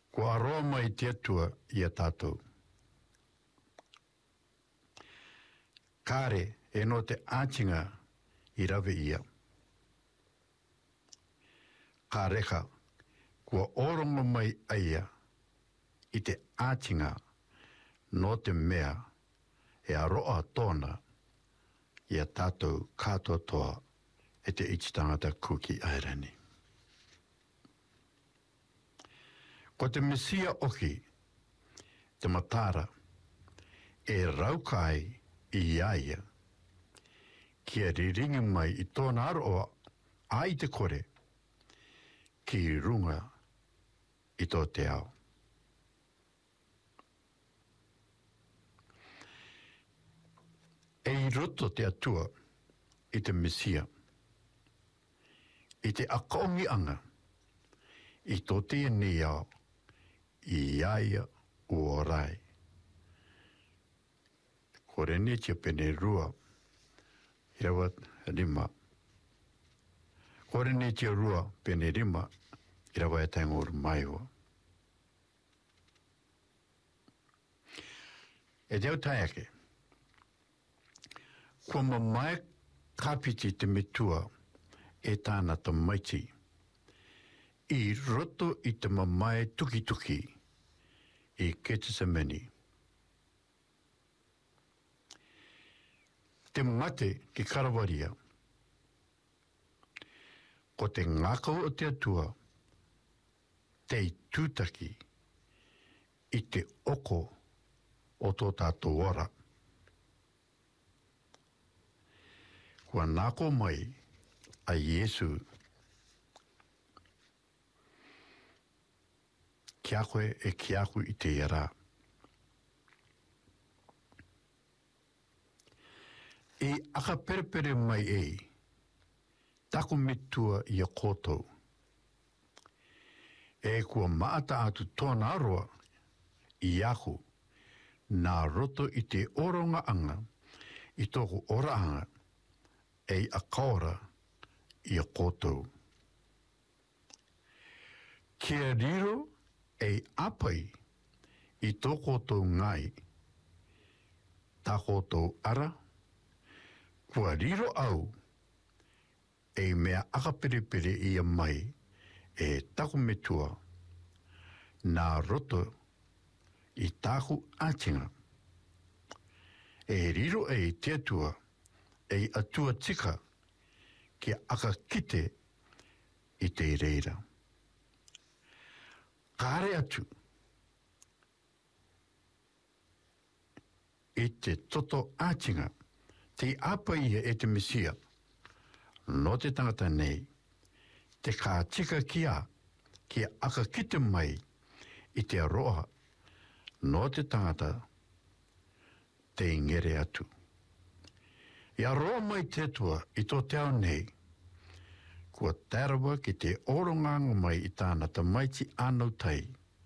Ko aroa mai te atua i a tātou. Kāre e no te ātinga i rawe ia. Ka reka, kua orongo mai aia i te ātinga no te mea e aroa tōna i a tātou katoa toa e te ititangata kuki airani. Ko te Mesia oki, te matara, e raukai i iaia, kia riringi mai i tōna aroa ai te kore, ki runga i tō te ao. E i roto te atua i te Mesia, i te akaongi anga, i tō te ni ao, i iaia ua rai. Kore ne tia pene rua, i rawa rima. Kore ne tia rua pene rima, i rawa e taingoru maiwa. E teo taiake, kua mamae kapiti te metua e tāna ta maiti, i roto i te mamae tuki i Getsemani. Te mate ki karawaria, ko te ngakau o te atua, te tūtaki, i te oko o tō tātou ora. Kua nako mai a Iesu, kia koe e kia koe i te iara. E aka perepere mai taku metua i a kōtou. E kua maata atu tōna aroa i aku nā roto i te oronga anga i tōku ora anga e a kaora i a kōtou. Kia riro e apai i tō kōtou ngai, tā kōtou ara, kua riro au e mea akaperepere i a mai e taku metua nā roto i tāku ātinga. E riro e te atua e atua tika ki aka kite i te reira. Kāre atu i te toto ātinga te apa ia e te Mesia no te tangata nei te kā tika ki aka kite mai i te aroa no te tangata te ingere atu. I aroa mai te tua i tō te ao nei, kua tarawa ki te oronganga mai i tāna ta maiti anau tai.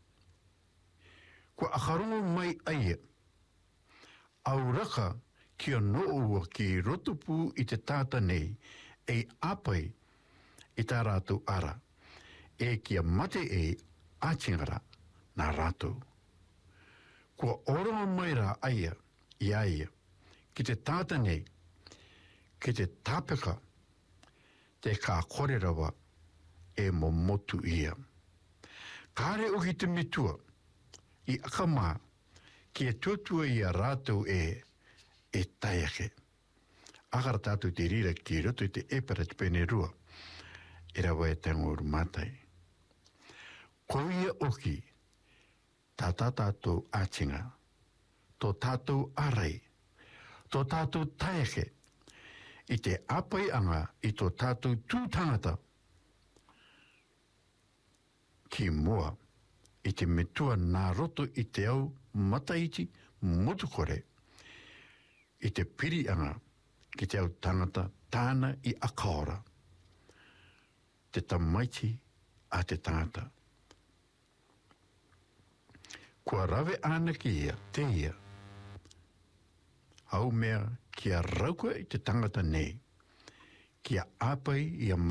Kua akarongo mai aia, au raka kia noua ki rotupu i te tāta nei, e apai i tā rātou ara, e kia mate e ātingara nā rātou. Kua oronga mai rā aia, i aia, ki te tāta nei, ki te tāpeka, te kā kore rawa e mo motu ia. Kāre uki te mitua, i akamā, ki e tuatua i a rātou e taiake. Akara tātou te rira ki roto i te epara te pene rua, e rawa e tangoru mātai. Ko ia oki, tā tātou ātinga, tō tātou arai, tō tātou taiake, i te apai anga i tō tātou tūtangata. Ki mua, i te metua nā roto i te au mataiti mutukore, i te piri anga ki te au tangata tāna i akaora. Te tamaiti a te tangata. Kua rawe ana ki ia, te ia, au mea kia raukua i te tangata nei, kia apai i a